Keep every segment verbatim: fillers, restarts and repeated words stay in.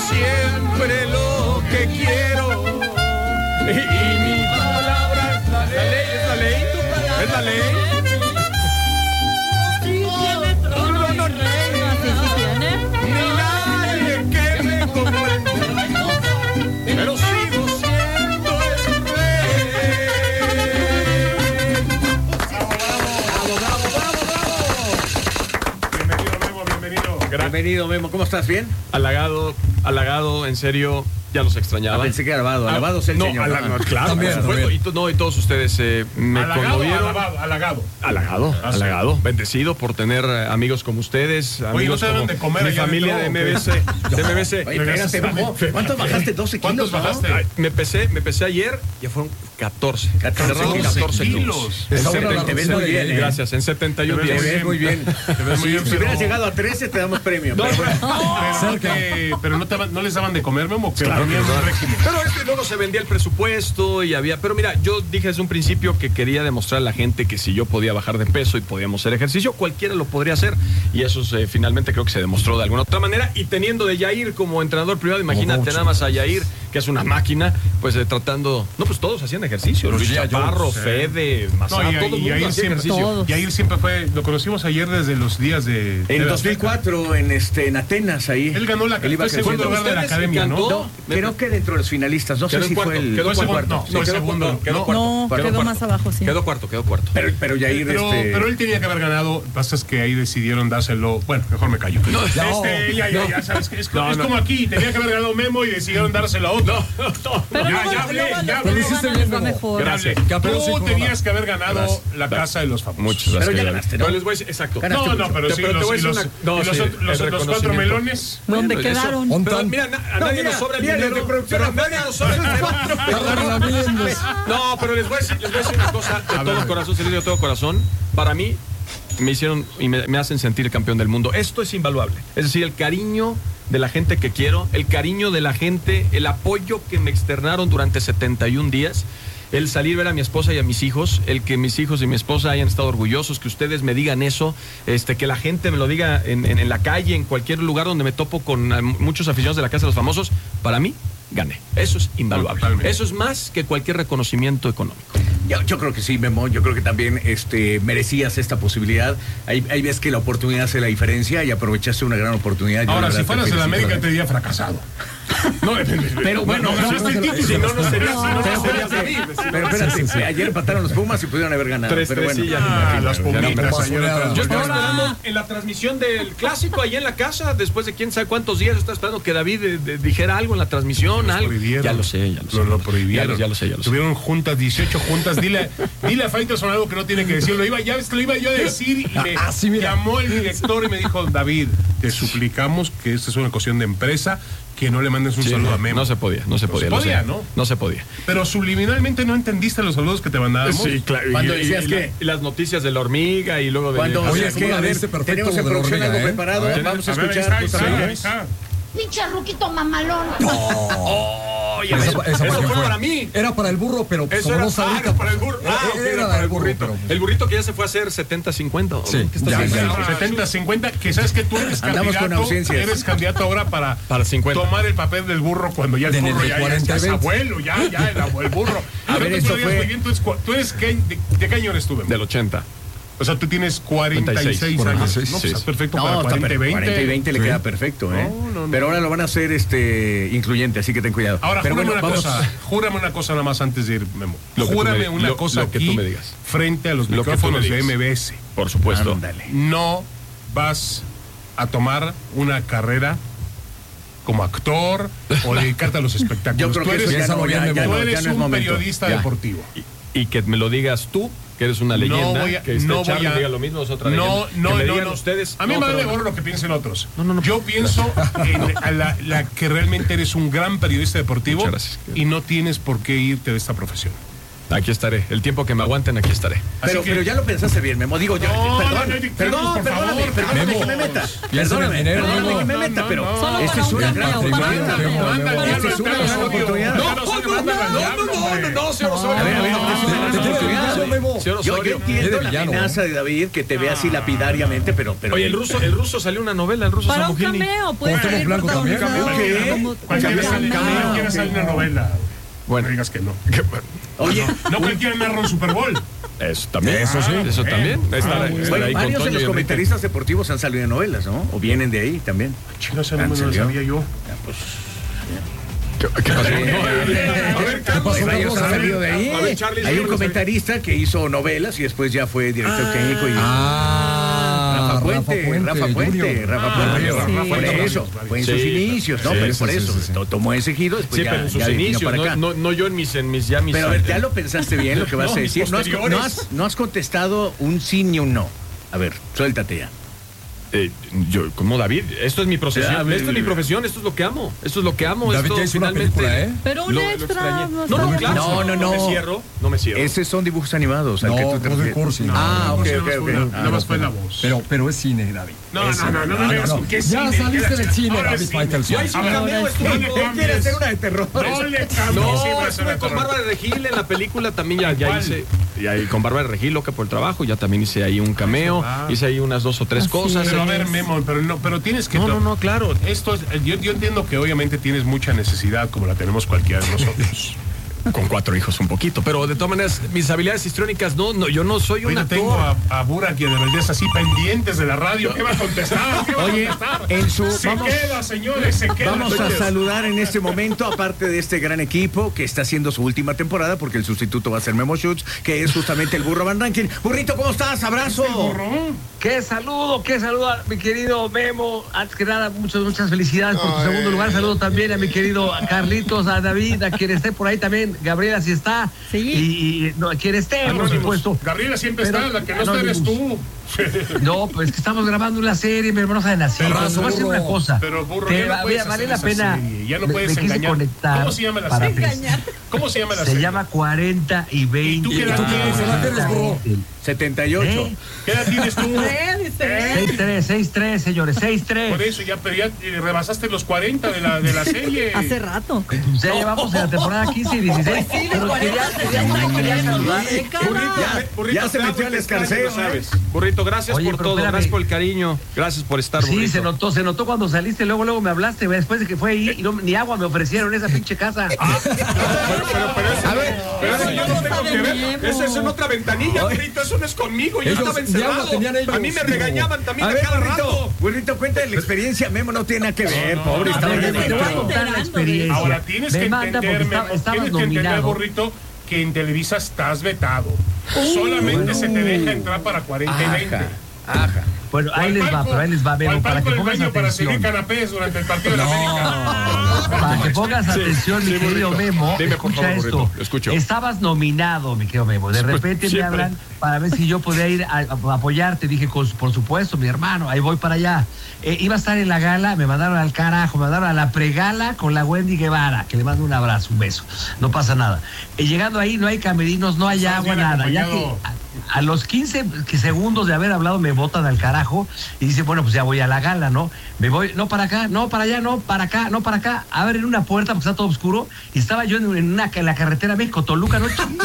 siempre lo que quiero. Y, y mi palabra es la ley. ¿Es la ley? ¿Es la ley? No, no, no. Ni nadie que me comprenda. Pero sigo siendo el rey. ¡Bravo, bravo, bravo, bravo! Bienvenido, Memo, bienvenido. Bienvenido, Memo. ¿Cómo estás? ¿Bien? Halagado, halagado, en serio, ya los extrañaba. Ah, pensé que alabado. Alabado es el no, señor. ala- Ah, no, claro, También, por supuesto. también. Y, to- no, y todos ustedes eh, me Halagado, conmovieron. alabado, halagado. Halagado, Ah, sí. halagado, bendecido por tener eh, amigos como ustedes, Oye, amigos ¿no te dan como de comer mi allá familia de adentro, M B C, de M B C. Oye, espérate, bajó. ¿Cuántos bajaste? ¿doce kilos? ¿Cuántos bajaste? Ay, me pesé, me pesé ayer, ya fueron catorce. catorce Cerramos kilos. catorce kilos. kilos. En Está buena la setenta, te ves receta, muy bien, ¿eh? Gracias, en setenta y uno Te ves Te días. ves muy bien. Te ves muy bien, Si pero- hubieras llegado a trece, te damos premio. No, pero bueno. Pero, no te- pero no, te, no les daban de comer, Memo, que Claro, ponían que un no. régimen. Pero es que luego se vendía el presupuesto y había. Pero mira, yo dije desde un principio que quería demostrar a la gente que si yo podía bajar de peso y podíamos hacer ejercicio, cualquiera lo podría hacer. Y eso se, finalmente creo que se demostró de alguna otra manera. Y teniendo de Yair como entrenador privado, imagínate coach. nada más a Yair, que es una máquina, pues eh, tratando. No, pues todos hacían ejercicio. Los Luis G I. Chaparro, Jones, Fede, Mazá, No, y- todo el y mundo Yair hacía siempre- ejercicio. Todos. Yair siempre fue, lo conocimos ayer desde los días de... de En la dos mil cuatro, en, este, en Atenas, ahí. Él ganó la Él iba fue segundo creciendo. lugar de la ¿Ustedes academia, ¿no? encantó? No, creo que dentro de los finalistas. No Quedó sé en si cuarto, fue el. quedó fue el segundo, cuarto. no, Sí. fue quedó segundo, cuarto, quedó quedó cuarto. No, quedó quedó cuarto. más abajo, sí. Quedó cuarto, quedó cuarto. Pero, pero Yair, Pero, este. pero él tenía que haber ganado, lo que pasa es que ahí decidieron dárselo. Bueno, mejor me callo. No, este, ya, ya, no. ya sabes que es, No, es no. como aquí, tenía que haber ganado Memo y decidieron dárselo a otro. Pero Ya, luego, ya hablé, luego ya los hablé. que Lo hiciste ganan bien, les va Memo. mejor. Gracias. Campeón sin Tú corona. tenías que haber ganado Gracias. la casa de los famosos. Muchas gracias. Pero ya querido. ganaste, ¿no? Pero les voy a decir, exacto. Ganaste No, no, mucho. pero sí, Pero te los, voy a y decir los, una- no, y los, sí, otros- los, el los cuatro reconocimiento. melones. ¿Dónde Bueno, eso- quedaron? On Pero time. mira, na- a No, nadie mira, nos sobra el mira, dinero. desde producción Pero a nadie nos sobra el dinero. Agarra la miel. No, pero les voy a decir, les voy a decir una cosa de todo corazón, se les digo de todo corazón. Para mí, me hicieron y me, me hacen sentir campeón del mundo. Esto es invaluable. Es decir, el cariño de la gente que quiero, el cariño de la gente, el apoyo que me externaron durante setenta y un días. El salir a ver a mi esposa y a mis hijos, el que mis hijos y mi esposa hayan estado orgullosos, que ustedes me digan eso, este, que la gente me lo diga en, en, en la calle, en cualquier lugar donde me topo con eh, muchos aficionados de la Casa de los Famosos, para mí, gané. Eso es invaluable. Totalmente. Eso es más que cualquier reconocimiento económico. Yo, yo creo que sí, Memo. Yo creo que también este, merecías esta posibilidad. Ahí, ahí ves que la oportunidad hace la diferencia y aprovechaste una gran oportunidad. Yo, Ahora, la si verdad, fueras te de la felicito. América, te diría fracasado. No, Pero bueno, no, ganaste el título. Si no, no sería así. No, Pero no sería espérate, así. pero espérate, ayer empataron los Pumas y pudieron haber ganado. Tres, pero tres, bueno. sí, ya. Ah, las pero pumitas ayer basurada. atrás. Yo estaba Ahora. esperando en la transmisión del clásico ahí en la casa, después de quién sabe cuántos días, yo estaba esperando que David eh, de- dijera algo en la transmisión, Los algo. prohibieron. Ya lo sé, ya lo sé. Lo, lo prohibieron. Ya, lo- ya lo sé, ya lo sé. Tuvieron juntas, dieciocho juntas. Dile, dile a Faitelson algo que no tiene que decir. Lo iba, ya ves que lo iba yo a decir y me Ah, sí, mira. llamó el director y me dijo, David, te suplicamos que esta es una cuestión de empresa, que no le mandes un Sí, saludo no, a Memo. no se podía, no se No podía. se lo podía, sé. ¿no? No se podía. Pero subliminalmente no entendiste los saludos que te mandábamos. claro. Cuando decías y, que- la- y las noticias de la hormiga y luego de. Cuando Oye, decías ¿cómo que, la a ver, viste perfecto tenemos en lo de la producción hormiga, algo eh? preparado, A ver, vamos a A ver, ahí escuchar está, ahí está, justamente. ahí está. Pinche ruquito mamalón. Oye, Esa- eso, esa eso para fue quién fue. para mí. Era para el burro, pero Eso era, sabrosa ah, ahorita. era para el burro. Ah, ok, Era era para para el burro, burrito. pero- El burrito que ya se fue a hacer setenta cincuenta. ¿o Sí, qué está ya, haciendo? ya. setenta cincuenta, que sabes que tú eres Andamos con candidato, ausencias. eres candidato ahora para, Para cincuenta. tomar el papel del burro cuando ya el De- burro de ya, ya, cuarenta ya es veinte. abuelo, ya, ya, el, abue- el burro. A Yo ver, te esto podrías fue- muy bien, tú eres, cua- tú eres qué- de, ¿de qué año eres tú, Memo? Del ochenta. O sea, tú tienes cuarenta y seis años. cuarenta y seis, No, pues sí. estás perfecto No, para está cuarenta y per- veinte. cuarenta y veinte le Sí. queda perfecto, ¿eh? No, no, no. Pero ahora lo van a hacer este incluyente, así que ten cuidado. Ahora, Pero júrame bueno, una vamos. cosa, júrame una cosa nada más antes de ir, Memo. Lo que tú Júrame me- una lo- cosa lo que aquí, tú me digas. frente a los Lo que tú micrófonos me de digas. M B S. Por supuesto. Ándale. No vas a tomar una carrera como actor o dedicarte a los espectáculos. Yo creo tú que eres, eso ya Piénsalo no, bien, ya, ya Memo. tú no, eres ya no es un momento. periodista Ya. deportivo. Y, y que me lo digas tú, que eres una leyenda, voy a- que este no voy Charlie a- diga lo mismo, es otra No, leyenda. no, que me no, digan no. ustedes. A mí no, me pero- vale gorro lo que piensen otros. No, no, no. Yo pienso en a la, la que realmente eres un gran periodista deportivo. Muchas gracias. Y no tienes por qué irte de esta profesión. Aquí estaré. El tiempo que me aguanten, aquí estaré. Pero, Así que- pero ya lo pensaste bien, Memo. Digo, yo, No, perdón, no, no, perdón, por perdóname, favor, perdóname Memo. que me meta. Piensa en Perdóname, el dinero, perdóname Memo. que me meta, No, pero no, Solo esta para es un una premio, gran para un oportunidad. premio. Manda al Esta diablo es al una Tano gran Osorio. oportunidad. Tano Osorio, mándalo al diablo, hombre. no, señor A ver, a ver, esta es una gran Te tienes oportunidad. Memo. Señor Yo, yo Osorio. entiendo Es la villano, amenaza de David que te ve así lapidariamente, pero, pero. Oye, el ruso, el ruso salió una novela, el ruso Para un Samogini. cameo, puede Cuauhtémoc salir Blanco también. protagonizado ¿Qué? como- Cualquiera como sale, cameo. quiere salir una novela. Bueno. No digas que no. Oye, No cualquiera narra un Super Bowl. Eso también. Eso sí. Eso Ah, también. ah, Estar- bueno. estar bueno, ahí con varios de Toño los y Enrique. comentaristas deportivos han salido en novelas, ¿no? O vienen de ahí también. Chino, ese ¿En número no lo serio? sabía yo. ¿Qué, qué pasó? A ver, Carlos, Pues varios han salido de ahí. A ver, Charlie, Hay sí, un lo sé. comentarista que hizo novelas y después ya fue director técnico y Ah, Rafa Puente, Rafa Puente, Junior. Rafa Ah, Puente, Rafa por Puente. eso, fue en Sí, sus inicios, ¿no? sí, Pero sí, por sí, eso, sí, sí. to- tomó ese giro, después Sí, ya, pero en sus ya vino inicios, para no, acá. no, no yo en mis, en mis ya mis. Pero a ver, ya lo pensaste bien lo que vas No, a mis decir. No has, posteriores. no, has, no has contestado un sí ni un no. A ver, suéltate ya. Eh, yo, como David, esto es mi profesión, Ya, esto es mi profesión, esto es lo que amo, esto es lo que amo. David esto ya hizo una finalmente película, ¿eh? Pero un lo- lo extra. extrañé. no No, no, está claro. No, no, no. me cierro, no me cierro. Esos son dibujos animados. al No, que tú te voz de refieres. cursi. Ah, ok, ok, ok. Nada Ah, más no, fue la voz. Pero, pero es cine, David. No, Es no, no, cine. no, no, no, no, ¿qué Ya cine? saliste del cine, Ahora David es cine. Faitelson. Yo hice un Ahora, cameo, no estuve le con- cambies. ¿Quieres hacer una de terror? No le cambies. No, sí, va a ser estuve de con terror. Bárbara de Regil en la película, también ya, ya ¿Cuál? hice, ya, y con Bárbara de Regil, loca por el trabajo, ya también hice ahí un cameo, Ah. hice ahí unas dos o tres Así cosas. Pero a es. ver, Memo, pero no, pero tienes que. No, no, no, claro. Esto es, yo, yo entiendo que obviamente tienes mucha necesidad, como la tenemos cualquiera de nosotros. Con cuatro hijos un poquito, pero de todas maneras, mis habilidades histriónicas, no, no, yo no soy un Ahorita actor. tengo a, a Burak y a de Valdés así pendientes de la radio. ¿Qué va a contestar? ¿Qué va Oye, a contestar? en su- se vamos- queda, señores, se queda. Vamos a señores. saludar en este momento, aparte de este gran equipo que está haciendo su última temporada, porque el sustituto va a ser Memo Schutz, que es justamente el Burro Van Rankin. Burrito, ¿cómo estás? ¡Abrazo! Qué saludo, qué saludo a mi querido Memo. Antes que nada, muchas, muchas felicidades por tu segundo lugar. Saludo también a mi querido Carlitos, a David, a quien esté por ahí también, Gabriela, si está. Sí. Y, y no, a quien esté, por Anónimos. supuesto. Gabriela siempre Pero- está, la que no está eres Anónimos. tú. No, pues que estamos grabando una serie, mi hermano de nación. Pero, Te voy a decir burro, una cosa. Pero, burro, Te ya no va- puedes vale hacer la esa pena. serie, ya no me- puedes me quise engañar. conectar ¿Cómo se llama la para serie? Engañar. ¿Cómo se llama la Se serie? llama cuarenta y veinte. ¿Y tú qué edad tienes? ¿Qué edad tienes, burro? setenta y ocho. ¿Eh? ¿Qué edad tienes tú? Eh, dice. seis tres, seis tres, señores, seis Por tres. eso ya, pero ya eh, rebasaste los cuarenta de la, de la serie. Hace rato. Ya llevamos en la temporada quince y dieciséis. Pero quería, quería, quería saludar. Eh, cara. Burrito, ya se te metió amo al y te extraño, escarceo, lo sabes. Burrito, gracias Oye, por pero todo, espérame. gracias por el cariño, gracias por estar, Sí, Burrito. se notó, se notó cuando saliste, luego, luego me hablaste, güey, después de que fue ahí y no- ni agua me ofrecieron en esa pinche casa. Pero, pero, pero eso, A ver, pero eso yo no tengo que ver. Memo. Eso es en otra ventanilla, Burrito. Eso no es conmigo. Yo Ellos, estaba ni agua encerrado. tenían ellos. A mí me regañaban también A a ver, cada burrito, rato. burrito, cuenta de la experiencia. Memo no tiene nada que ver, pobre, A estaba ver, bien te voy a entrado. contar la experiencia. Ahora tienes me que manda porque entender, estaba- Memo, estabas tienes que entender, nominado. burrito, que en Televisa estás vetado. Solamente se te deja entrar para cuarenta y veinte. Ajá, ajá. Bueno, ahí les va, pero ahí les va, Memo, para que pongas para seguir atención. canapés durante el partido de la América. Para que pongas atención, mi sí, querido burrito. Memo, Dime, por escucha favor, esto. burrito, escucho. Estabas nominado, mi querido Memo. De repente me Siempre. hablan para ver si yo podía ir a, a apoyarte. Dije, "Cos- por supuesto, mi hermano, ahí voy para allá." Eh, iba a estar en la gala, me mandaron al carajo, me mandaron a la pregala con la Wendy Guevara, que le mando un abrazo, un beso. No pasa nada. Eh, llegando ahí, no hay camerinos, no hay Estás agua, bien nada. Ya que acompañado. a, a los quince que segundos de haber hablado me botan al carajo y dice, bueno, pues ya voy a la gala, ¿no? Me voy, no para acá, no para allá, no para acá, no para acá. Abren una puerta porque está todo oscuro y estaba yo en, en una en la carretera México-Toluca, ¿no?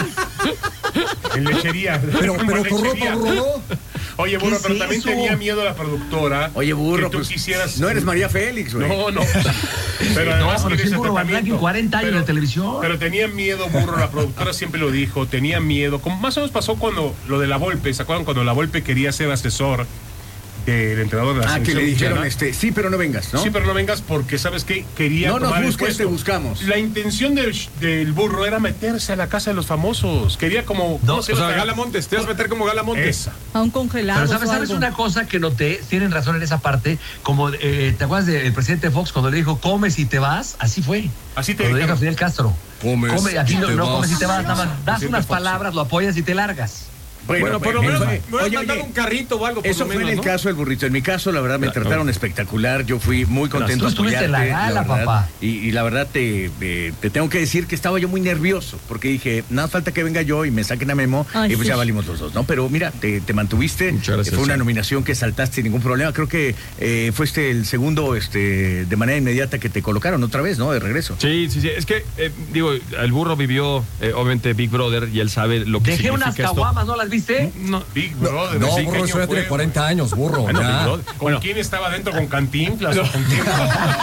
En lechería. Pero, En pero tu lechería. ropa, burro, ¿no? Oye, burro, ¿Qué pero es también eso? tenía miedo la productora. Oye, burro, que tú pues, quisieras. no eres María Félix, güey. No, no. Pero No, además pero querías sí, el burro, Van tratamiento. Rankin, cuarenta años Pero- de televisión. Pero tenía miedo, burro, la productora siempre lo dijo, tenía miedo. Como más o menos pasó cuando lo de la Volpe, ¿se acuerdan cuando la Volpe quería ser asesor del entrenador de la Ah, que selección le dijeron, mexicana? este, sí, pero no vengas, ¿no? Sí, pero no vengas porque, ¿sabes qué? Quería No nos tomar el busques, puesto. te buscamos. La intención del, del burro era meterse a la casa de los famosos. Quería como... No, ¿cómo se O sea, llama? Gala Montes, te vas a meter como Gala Montes. Esa. A un congelado. Pero sabes, o sabes algo. una cosa que noté, tienen razón en esa parte, como eh, ¿te acuerdas del presidente Fox cuando le dijo comes y te vas? Así fue. Así te Cuando le dijo a dijeron. Fidel Castro. Comes Come, aquí y no, te no vas. comes y te vas, nada más das Presidente unas Fox. palabras, lo apoyas y te largas. Bueno, por lo pues, menos fue- me voy a oye, mandar oye, un carrito o algo. Por Eso lo fue menos, en el ¿no? caso del burrito. En mi caso, la verdad, me Claro. trataron espectacular. Yo fui muy contento Tú estuviste en la apoyarte, gala, verdad. papá. Y, y la verdad, te, eh, te tengo que decir que estaba yo muy nervioso, porque dije, nada falta que venga yo y me saquen a Memo, Ay, y pues sí. ya valimos los dos, ¿no? Pero mira, te, te mantuviste. Muchas gracias, Fue una sí. nominación que saltaste sin ningún problema. Creo que eh, fue este el segundo, este, de manera inmediata que te colocaron otra vez, ¿no? De regreso. Sí, sí, sí. Es que, eh, digo, el burro vivió, eh, obviamente, Big Brother y él sabe lo que Dejé significa unas esto. caguamas, ¿no las viste? No, Big Brother. No, ¿sí? ¿Qué burro, año eso ya fue, tiene cuarenta güey? años, burro. Bueno, Big ya. Brother. ¿Con Bueno, quién estaba dentro? ¿Con Cantinflas o con quién?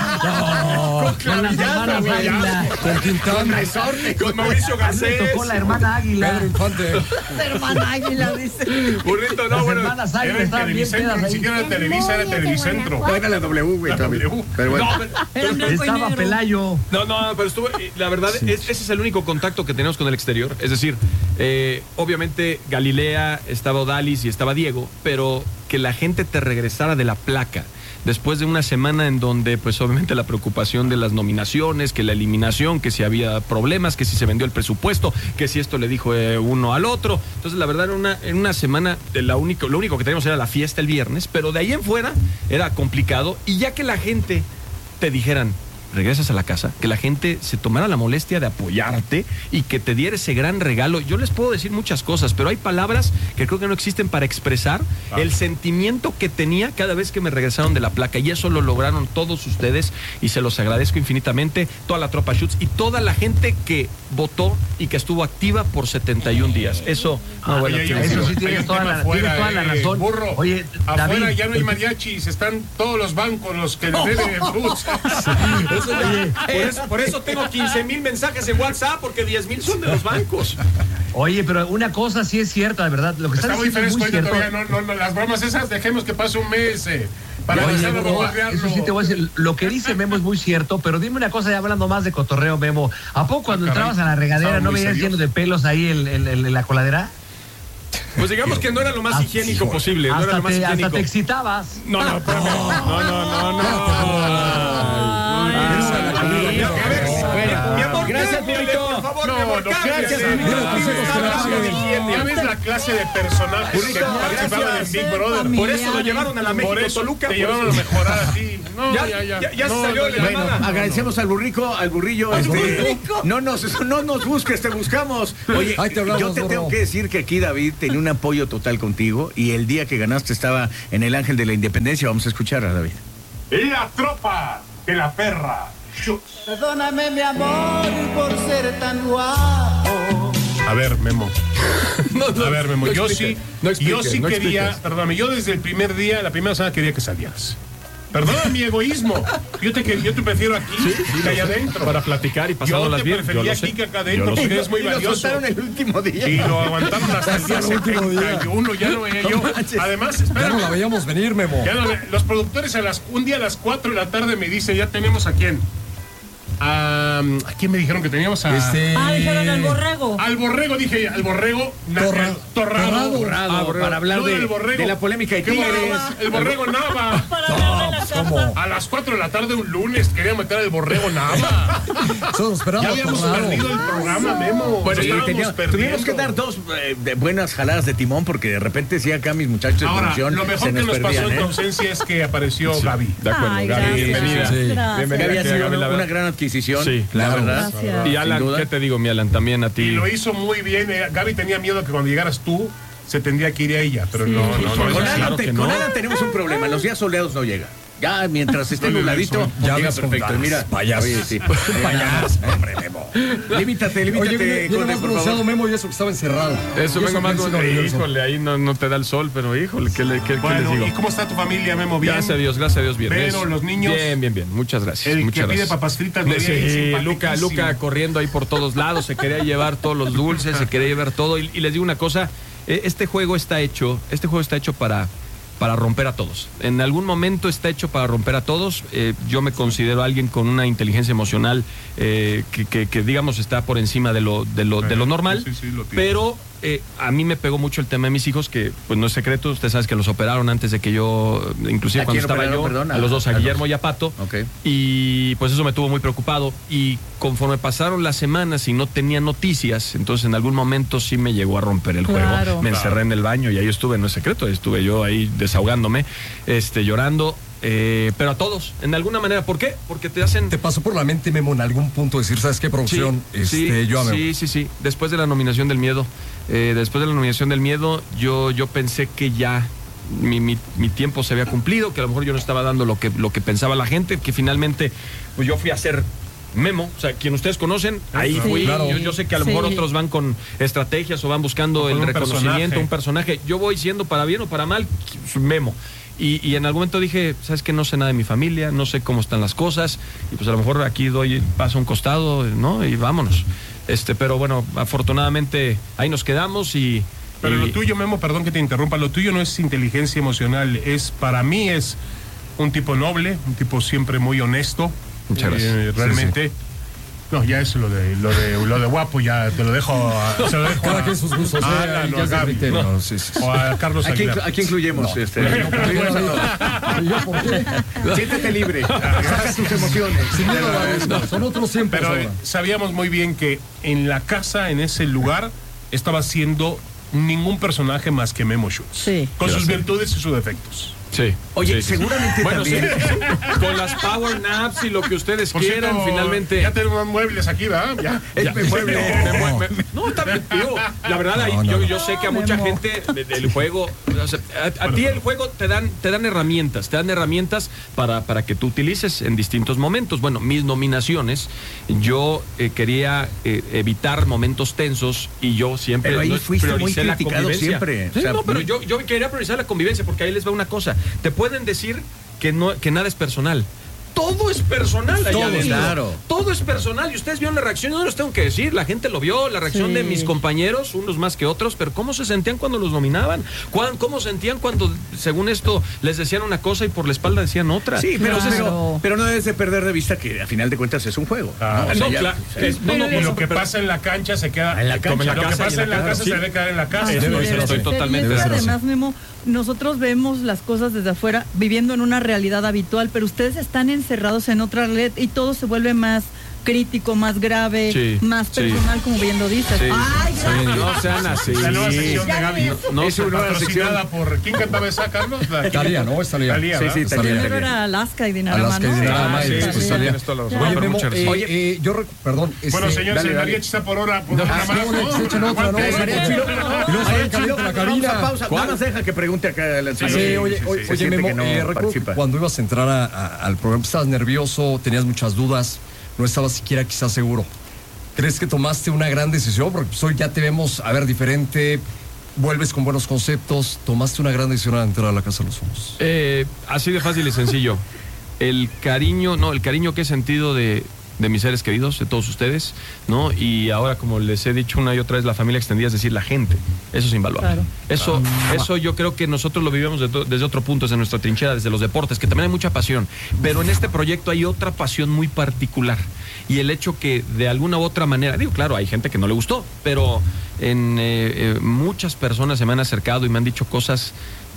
Con las hermanas güey, ya. Águila. Con Tintán, con Mauricio A mí me Garcés. tocó la hermana Águila. Pedro Infante. Hermana Águila, dice. Burrito, no, Las bueno. hermanas Era Águila el estaban bien Televicentro, pedas ni ahí. siquiera era Televisa, era Televicentro. No, era la W, güey, La todavía. W. Pero bueno. No, pero- Era en blanco y Estaba negro. Pelayo. No, no, pero estuvo, eh, la verdad, es- ese es el único contacto que tenemos con el exterior. Es decir, eh, obviamente Galilea, estaba Odalis y estaba Diego, pero que la gente te regresara de la placa. Después de una semana en donde, pues obviamente la preocupación de las nominaciones, que la eliminación, que si había problemas, que si se vendió el presupuesto, que si esto le dijo eh, uno al otro. Entonces, la verdad, en una, en una semana, eh, la único, lo único que teníamos era la fiesta el viernes, pero de ahí en fuera era complicado. Y ya que la gente te dijeran, regresas a la casa, que la gente se tomara la molestia de apoyarte y que te diera ese gran regalo. Yo les puedo decir muchas cosas, pero hay palabras que creo que no existen para expresar Ah. el sentimiento que tenía cada vez que me regresaron de la placa, y eso lo lograron todos ustedes y se los agradezco infinitamente, toda la tropa Schutz y toda la gente que votó y que estuvo activa por setenta y un días. Eso, no, bueno, Oye, que- hay un- Eso sí hay tienes un toda tema la- afuera, tienes toda la eh, razón. Burro. Oye, afuera David, ya no hay el- mariachis, están todos los bancos los que le deben el bus. Eso ya- por, eso, por eso tengo quince mil mensajes en WhatsApp, porque diez mil son de los bancos. Oye, pero una cosa sí es cierta, de verdad. Lo que Está estás muy diciendo es fresco muy ahorita cierto. todavía, no, no, no, las bromas esas dejemos que pase un mes eh, para Oye, empezar a burro, bombardearlo. eso sí te voy a decir, lo que dice Memo es muy cierto, pero dime una cosa, ya hablando más de cotorreo, Memo. ¿A poco cuando Ah, caray, entrabas a la regadera estaban no muy veías serios. lleno de pelos ahí en, en- en- en la coladera? Pues digamos que no era lo más Ah, higiénico hijo, posible, no era Hasta lo más te, hasta higiénico. te excitabas. No, no, espérame. No, no, no, no. Ay, Ay, a ver, Fuera. mi amor, Gracias, cámbiale, Burrito. por favor, No, mi amor, no, cámbiale. gracias, Mira, amigo. tú estás hablando de higiene. Ya ves la clase de personajes que Burrito, participaban en gracias. Big Brother. Por eso lo llevaron a la Por México eso Toluca. te por llevaron a eso. mejorar a ti. No, Ya- ya, ya. ya- ya se No, salió no, de ya. la Bueno, nada. agradecemos al burrico, al burrillo. Al este, burrico. no nos, no nos busques, te buscamos. Oye, Ahí te hablamos, yo te burro. tengo que decir que aquí David tenía un apoyo total contigo y el día que ganaste estaba en el Ángel de la Independencia. Vamos a escuchar a David. Y la tropa de la perra. Perdóname, mi amor, por ser tan guapo. A ver, Memo. No, no, A ver, Memo, no yo expliques, sí, no expliques, yo sí no quería, expliques. perdóname, yo desde el primer día, la primera semana quería que salieras. Perdona mi egoísmo. Yo te, que- yo te prefiero aquí que allá adentro. Para platicar y Yo pasándolas te bien. prefería Yo lo aquí sé. que acá Yo adentro lo sé. porque eres muy Y lo valioso. soltaron el último día. Y lo aguantaron hasta el día Hasta el último día. setenta y uno, ya no veía yo. manches. Además, Ya espera. no la veíamos venir, Memo. Ya no ve- los productores a las, un día a las cuatro de la tarde me dicen, ya tenemos a quién. A, ¿a quién me dijeron que teníamos a? Este. Ah, dijeron el borrego. Al borrego, dije, al borrego. na- Torra- el Torrado. Torrado. Ah, para hablar No, de, el borrego. de la polémica de ¿Qué Tigres. borrego? El borrego Nava. Para hablar de la ¿cómo? casa. A las cuatro de la tarde un lunes quería meter al borrego Nava. Nosotros Ya esperamos habíamos Torrado. perdido el programa, Memo. Bueno, Sí, y estábamos tenía- perdiendo. tuvimos que dar dos eh, de buenas jaladas de timón porque de repente sí acá mis muchachos de Ahora, producción lo mejor se que nos pasó perdían, en tu ¿eh? ausencia es que apareció Gaby. De acuerdo, Ay, Gaby, gracias. bienvenida. Sí. Gracias. Que Bienvenida, había que sido Gaby, una, la verdad. una gran adquisición, Sí, la claro. verdad. Gracias. Y Alan, Sin duda. ¿qué te digo, mi Alan? También a ti. Y lo hizo muy bien. eh, Gaby tenía miedo que cuando llegaras tú se tendría que ir a ella, pero Sí. no, no, no. Con, Pues ella- Alan, claro te- que con no. Alan tenemos un problema. Los días soleados no llega. Ya mientras esté Soy nubladito, un Ya llega ves cómo perfecto. das, Mira, payaso. oye, sí. Payaso. Hombre, Memo. Límitate, Oye, límitate, viene, viene Conde, más por bronceado favor. Memo y eso que estaba encerrado. Eso Y vengo más. que él sí lo vio el sol. Híjole, ahí no, no te da el sol, pero híjole, ¿qué, le, qué, qué les Bueno, digo? ¿y cómo está tu familia, Memo? Bien. Gracias a Dios, gracias a Dios, bien. Pero Es- los niños- Bien, bien, bien. Muchas gracias. El muchas que pide gracias. papas fritas, lo vi ahí, Sí, Luca, simpaticísimo. Luca corriendo ahí por todos lados, se quería llevar todos los dulces, se quería llevar todo. Y, y les digo una cosa, eh, este juego está hecho, este juego está hecho para, para romper a todos. En algún momento está hecho para romper a todos. Eh, yo me considero alguien con una inteligencia emocional eh, que, que- que, digamos, está por encima de lo, de lo, de lo normal. Sí, sí, lo tiene. pero eh, a mí me pegó mucho el tema de mis hijos, que pues no es secreto, usted sabe que los operaron antes de que yo, inclusive ¿A cuando quién estaba operaron, yo, perdón? a los dos, a, A Guillermo los- y a Pato, Ok. y pues eso me tuvo muy preocupado, y conforme pasaron las semanas y no tenía noticias, entonces en algún momento sí me llegó a romper el Claro. juego, me encerré en el baño y ahí estuve, no es secreto, estuve yo ahí desahogándome, este, llorando, eh, pero a todos, en alguna manera, ¿por qué? Porque te hacen... ¿Te pasó por la mente, Memo, en algún punto decir, ¿sabes qué, producción? Sí, este, sí, yo a Memo. sí, sí, sí. Después de la nominación del miedo, eh, después de la nominación del miedo, yo, yo pensé que ya mi, mi, mi tiempo se había cumplido, que a lo mejor yo no estaba dando lo que, lo que pensaba la gente, que finalmente pues yo fui a hacer Memo, o sea, quien ustedes conocen, ahí Sí, fui. claro. Yo, yo sé que a lo mejor sí. otros van con estrategias o van buscando Con el un reconocimiento, personaje. un personaje. Yo voy siendo para bien o para mal, Memo. Y, y en algún momento dije, sabes que no sé nada de mi familia, no sé cómo están las cosas, y pues a lo mejor aquí doy paso a un costado, ¿no? Y vámonos. Este, pero bueno, afortunadamente ahí nos quedamos y. Pero y- lo tuyo, Memo, perdón que te interrumpa, lo tuyo no es inteligencia emocional, es, para mí es un tipo noble, un tipo siempre muy honesto. Muchas gracias. Eh, realmente. No, ya es lo de, lo de lo de guapo, ya te lo dejo a, se lo dejo Cada a- quien sus gustos, a eh, Alan o ya a es de Gaby, criterio, no, no, sí, sí, sí. o a Carlos ¿A quién, Aguilar. a quién incluyemos? No. Este, Yo, incluimos a todos. ¿Y yo por qué? Siéntete libre. Saca tus emociones. Sin miedo a la vez, son otros tiempos Pero ahora. eh, sabíamos muy bien que en la casa, en ese lugar, estaba siendo ningún personaje más que Memo Schutz. Sí. Con sus virtudes y sus defectos. Sí. Oye, Sí, sí, sí. seguramente Bueno, sí, también. con las power naps y lo que ustedes Por quieran, cierto, finalmente. Ya tenemos muebles aquí, ¿verdad? Ya. Ya, me mueve. me mueve, me- no, está bien, digo, la verdad, ahí, No, no, yo, no. yo sé que a mucha Memo. gente de- del juego, o sea, a, a ti el juego te dan, te dan herramientas, te dan herramientas para, para que tú utilices en distintos momentos. Bueno, mis nominaciones, yo eh, quería eh, evitar momentos tensos y yo siempre Pero ahí no, fuiste muy prioricé la criticado convivencia. siempre. Sí, O sea, no, pero muy- yo, yo quería priorizar la convivencia porque ahí les va una cosa. Te pueden decir que no, que nada es personal. Todo es personal allá Todo, adentro. claro. Todo es personal. Y ustedes vieron la reacción, yo no les tengo que decir. La gente lo vio, la reacción Sí. de mis compañeros, unos más que otros, pero cómo se sentían cuando los nominaban. ¿Cuán- ¿Cómo sentían cuando, según esto, les decían una cosa y por la espalda decían otra? Sí, pero, Claro. pero, pero no debes de perder de vista que a final de cuentas es un juego. Ah, ¿no? O sea, no, ya- claro. o sea, Es- no, no, Y lo que pero- pasa en la cancha se queda En la cancha. Lo En la que casa pasa y en la casa sí. se debe quedar en la casa. Así Estoy- debe estoy ser. totalmente Y es que de acuerdo. además, Memo, nosotros vemos las cosas desde afuera, viviendo en una realidad habitual, pero ustedes están encerrados en otra red y todo se vuelve más crítico, más grave, Sí, más sí. personal, como bien lo dices. Sí. Ay, Sí, gracias. no sean así. La nueva sección de Ya Gaby. ves. No, es una nueva patrocinada por. ¿Quién cantaba esa, Carlos? La- Talía, ¿no? Es Talía. Talía, Sí, ¿verdad? sí, Talía. Primero era Alaska y Dinarama, Alaska y ¿no? Dinarama, Ah, y sí, después sí, sí, Talía. tienes toda la razón. Oye, No, pero Memo, muchas eh, gracias. eh, yo, rec- perdón. Bueno, este, señores, dale, el dale. mariachi está por hora. Por No, una ah, más, no, no, se echan otra, ¿no? Aguante. Mariachi, Y luego sale el caliente en la cabina. Pausa, pausa. ¿Cuál? Nada más deja que pregunte acá el Sí, Sí, sí, oye, sí, oye, sí. oye, siente Memo, que no eh, recuerdo participa. cuando ibas a entrar a- a- al programa, estabas nervioso, tenías muchas dudas, no estabas siquiera quizás seguro. ¿Crees que tomaste una gran decisión? Porque pues, hoy ya te vemos, a ver, diferente, vuelves con buenos conceptos, tomaste una gran decisión al entrar a la Casa de los Famosos. Eh, así de fácil y sencillo. El cariño, no, el cariño que he sentido de, de mis seres queridos, de todos ustedes, ¿no? Y ahora, como les he dicho una y otra vez, la familia extendida, es decir, la gente. Eso es invaluable. Claro. Eso, eso yo creo que nosotros lo vivimos de to- desde otro punto, desde nuestra trinchera, desde los deportes, que también hay mucha pasión. Pero en este proyecto hay otra pasión muy particular. Y el hecho que de alguna u otra manera, digo, claro, hay gente que no le gustó, pero en eh, eh, muchas personas se me han acercado y me han dicho cosas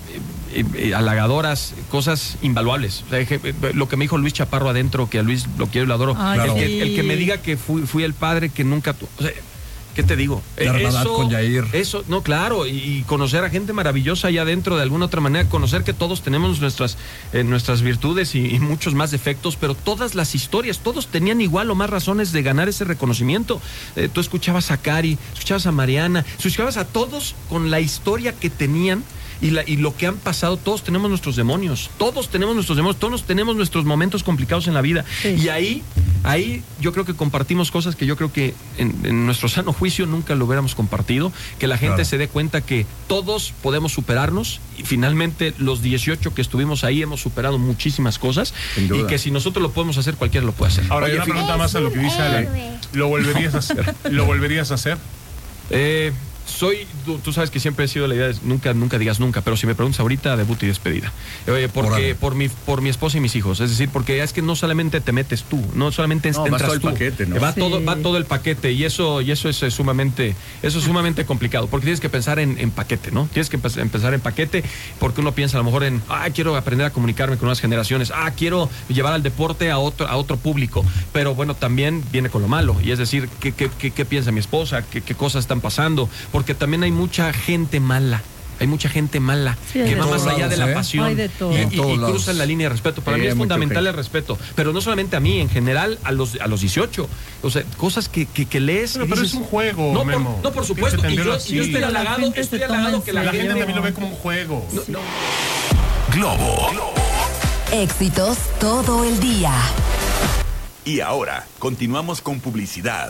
eh, eh, halagadoras, cosas invaluables. O sea, eje- eh, lo que me dijo Luis Chaparro adentro, que a Luis lo quiero y lo adoro. Ay, el, sí. que, el que me diga que fui, fui el padre que nunca... tu- o sea, ¿qué te digo? La hermandad con Yair. Eso, no, claro, y, y conocer a gente maravillosa allá adentro de alguna otra manera, conocer que todos tenemos nuestras, eh, nuestras virtudes y, y muchos más defectos, pero todas las historias, todos tenían igual o más razones de ganar ese reconocimiento. Eh, tú escuchabas a Cari, escuchabas a Mariana, escuchabas a todos con la historia que tenían. Y, la, y lo que han pasado, todos tenemos nuestros demonios, todos tenemos nuestros demonios, todos tenemos nuestros momentos complicados en la vida. Sí. Y ahí, ahí yo creo que compartimos cosas que yo creo que en, en nuestro sano juicio nunca lo hubiéramos compartido, que la gente Claro. se dé cuenta que todos podemos superarnos y finalmente los dieciocho que estuvimos ahí hemos superado muchísimas cosas Sin duda. y que si nosotros lo podemos hacer, cualquiera lo puede hacer. Ahora, Oye, hay una Fili- pregunta más a lo que dice Ale. héroe. ¿Lo volverías a hacer? ¿Lo volverías a hacer? Eh, soy, tú, tú sabes que siempre he sido la idea de nunca, nunca digas nunca, pero si me preguntas ahorita, debut y despedida. Eh, porque por mi, por mi esposa y mis hijos. Es decir, porque es que no solamente te metes tú, no solamente no, entras todo el tú. Paquete, ¿no? Va sí. todo, va todo el paquete, y eso, y eso es eh, sumamente, eso es sumamente complicado, porque tienes que pensar en, en paquete, ¿no? Tienes que empe- empezar en paquete, porque uno piensa a lo mejor en, ah, quiero aprender a comunicarme con nuevas generaciones, ah, quiero llevar al deporte a otro, a otro público. Pero bueno, también viene con lo malo, y es decir, ¿qué, qué, qué, qué piensa mi esposa? ¿Qué, qué cosas están pasando? Porque también hay mucha gente mala. Hay mucha gente mala Sí, hay que de va todos más allá lados, de la ¿eh? pasión Hay de todo. y, En y- todos y lados. cruzan la línea de respeto. Para Sí, mí es hay mucha fundamental gente. el respeto, pero no solamente a mí, en general a los a los dieciocho. O sea, cosas que, que, que lees. Pero, y pero dices, es un juego, no, por, Memo. no, por Tienes supuesto. que Y yo, entenderlo y yo así. estoy La halagado, gente estoy se toma halagado en que la La serio. gente gente. también lo ve como un juego. No, no. Globo. Éxitos todo el día. Y ahora, continuamos con publicidad.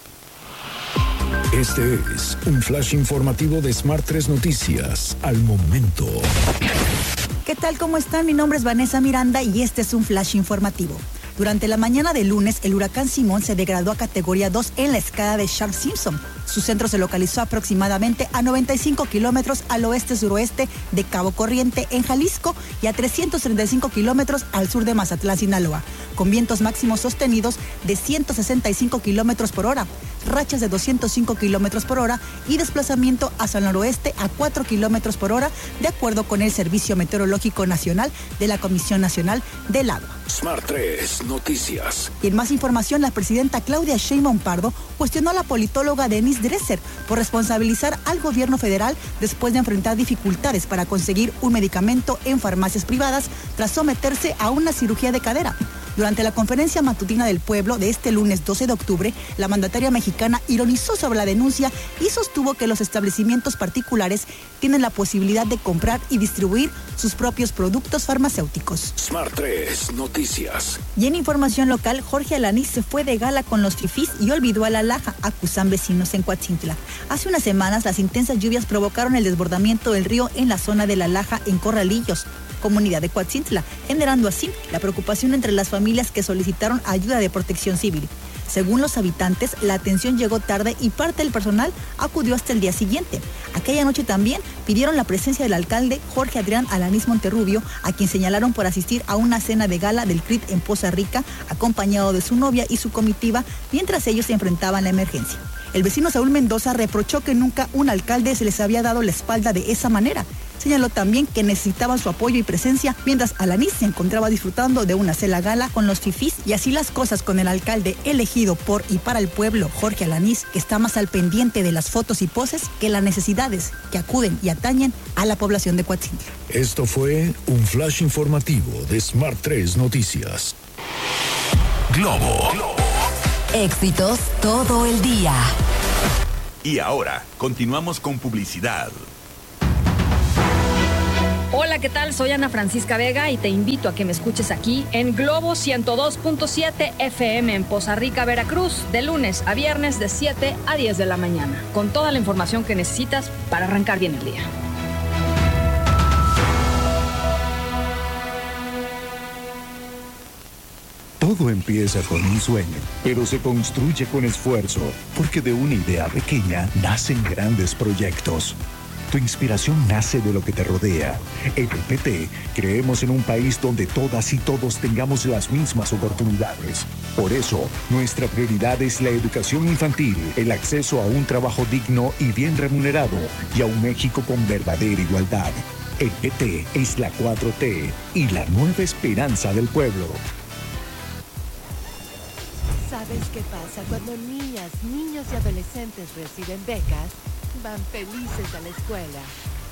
Este es un flash informativo de Smart tres Noticias. Al momento. ¿Qué tal? ¿Cómo están? Mi nombre es Vanessa Miranda y este es un flash informativo. Durante la mañana de lunes, el huracán Simón se degradó a categoría dos en la escala de Saffir-Simpson. Su centro se localizó aproximadamente a noventa y cinco kilómetros al oeste-suroeste de Cabo Corriente, en Jalisco, y a trescientos treinta y cinco kilómetros al sur de Mazatlán, Sinaloa, con vientos máximos sostenidos de ciento sesenta y cinco kilómetros por hora, rachas de doscientos cinco kilómetros por hora y desplazamiento hacia el noroeste a cuatro kilómetros por hora, de acuerdo con el Servicio Meteorológico Nacional de la Comisión Nacional del Agua. Smart tres Noticias. Y en más información, la presidenta Claudia Sheinbaum Pardo cuestionó a la politóloga Denise Dresser por responsabilizar al gobierno federal después de enfrentar dificultades para conseguir un medicamento en farmacias privadas tras someterse a una cirugía de cadera. Durante la conferencia matutina del pueblo de este lunes doce de octubre, la mandataria mexicana ironizó sobre la denuncia y sostuvo que los establecimientos particulares tienen la posibilidad de comprar y distribuir sus propios productos farmacéuticos. Smart tres Noticias. Y en información local, Jorge Alanís se fue de gala con los fifís y olvidó a la Laja, acusan vecinos en Coatzintla. Hace unas semanas, las intensas lluvias provocaron el desbordamiento del río en la zona de la Laja, en Corralillos, comunidad de Coatzintla, generando así la preocupación entre las familias que solicitaron ayuda de protección civil. Según los habitantes, la atención llegó tarde y parte del personal acudió hasta el día siguiente. Aquella noche también pidieron la presencia del alcalde Jorge Adrián Alanís Monterrubio, a quien señalaron por asistir a una cena de gala del C R I T en Poza Rica, acompañado de su novia y su comitiva, mientras ellos se enfrentaban a la emergencia. El vecino Saúl Mendoza reprochó que nunca un alcalde se les había dado la espalda de esa manera. Señaló también que necesitaban su apoyo y presencia, mientras Alanís se encontraba disfrutando de una cena gala con los fifís, y así las cosas con el alcalde elegido por y para el pueblo, Jorge Alanís, que está más al pendiente de las fotos y poses que las necesidades que acuden y atañen a la población de Coatzintla. Esto fue un flash informativo de Smart tres Noticias. Globo. Éxitos todo el día. Y ahora, continuamos con publicidad. Hola, ¿qué tal? Soy Ana Francisca Vega y te invito a que me escuches aquí en Globo ciento dos punto siete F M en Poza Rica, Veracruz, de lunes a viernes de siete a diez de la mañana, con toda la información que necesitas para arrancar bien el día. Todo empieza con un sueño, pero se construye con esfuerzo, porque de una idea pequeña nacen grandes proyectos. Tu inspiración nace de lo que te rodea. En el P T creemos en un país donde todas y todos tengamos las mismas oportunidades. Por eso, nuestra prioridad es la educación infantil, el acceso a un trabajo digno y bien remunerado, y a un México con verdadera igualdad. El P T es la cuatro T y la nueva esperanza del pueblo. ¿Sabes qué pasa cuando niñas, niños y adolescentes reciben becas? Van felices a la escuela.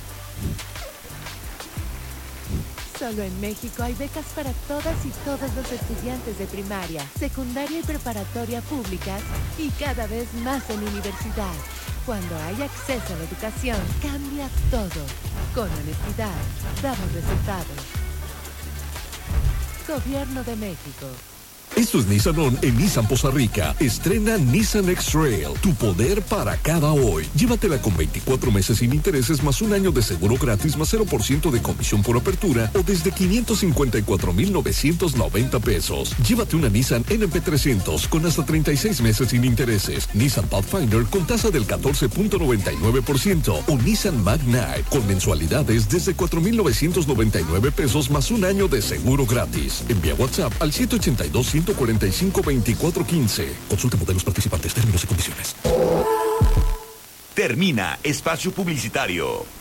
Solo en México hay becas para todas y todos los estudiantes de primaria, secundaria y preparatoria públicas, y cada vez más en universidad. Cuando hay acceso a la educación, cambia todo. Con honestidad, damos resultados. Gobierno de México. Esto es Nissan On en Nissan Poza Rica. Estrena Nissan X-Trail, tu poder para cada hoy. Llévatela con veinticuatro meses sin intereses más un año de seguro gratis más cero por ciento de comisión por apertura o desde quinientos cincuenta y cuatro mil novecientos noventa pesos. Llévate una Nissan N P trescientos con hasta treinta y seis meses sin intereses. Nissan Pathfinder con tasa del catorce punto noventa y nueve por ciento o Nissan Magnite con mensualidades desde cuatro mil novecientos noventa y nueve pesos más un año de seguro gratis. Envía WhatsApp al siete ocho dos, uno cuatro cinco, dos cuatro uno cinco. Consulta modelos participantes, términos y condiciones. Termina Espacio Publicitario.